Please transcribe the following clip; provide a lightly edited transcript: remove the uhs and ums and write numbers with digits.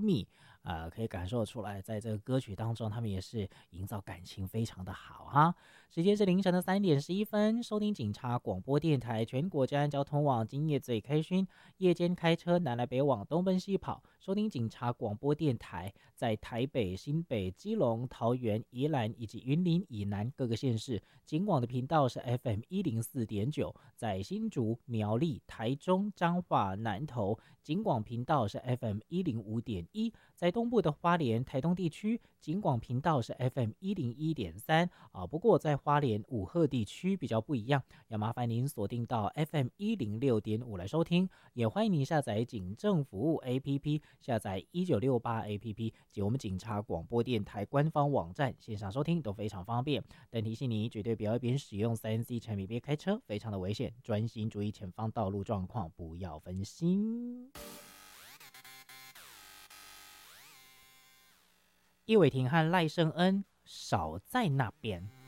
密。可以感受出来，在这个歌曲当中，他们也是营造感情非常的好哈。时间是凌晨的3:11，收听警察广播电台全国治安交通网，今夜最开心，夜间开车南来北往，东奔西跑，收听警察广播电台，在台北、新北、基隆、桃园、宜兰以及云林以南各个县市，警广的频道是 FM104.9，在新竹、苗栗、台中、彰化、南投，警广频道是 FM105.1。在东部的花莲、台东地区，警广频道是 FM101.3不过在花莲武鹤地区比较不一样，要麻烦您锁定到 FM106.5来收听，也欢迎您下载警政服务 APP， 下载1968 APP 及我们警察广播电台官方网站，线上收听都非常方便。但提醒你，绝对不要一边使用3C 产品边开车，非常的危险，专心注意前方道路状况，不要分心。叶伟霆和赖声恩少在那边。